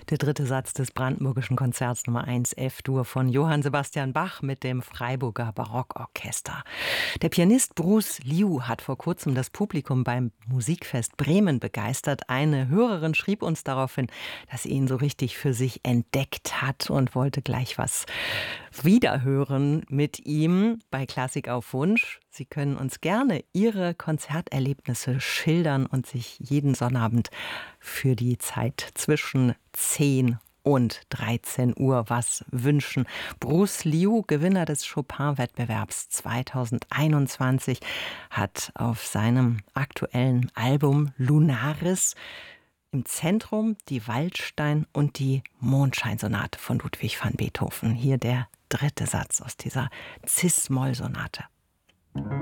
Der dritte Satz des Brandenburgischen Konzerts Nummer 1 F-Dur von Johann Sebastian Bach mit dem Freiburger Barockorchester. Der Pianist Bruce Liu hat vor kurzem das Publikum beim Musikfest Bremen begeistert. Eine Hörerin schrieb uns daraufhin, dass sie ihn so richtig für sich entdeckt hat und wollte gleich was wiederhören mit ihm bei Klassik auf Wunsch. Sie können uns gerne Ihre Konzerterlebnisse schildern und sich jeden Sonnabend für die Zeit zwischen 10 und 13 Uhr was wünschen. Bruce Liu, Gewinner des Chopin-Wettbewerbs 2021, hat auf seinem aktuellen Album Lunaris im Zentrum die Waldstein- und die Mondscheinsonate von Ludwig van Beethoven. Hier der dritte Satz aus dieser Cis-Moll-Sonate.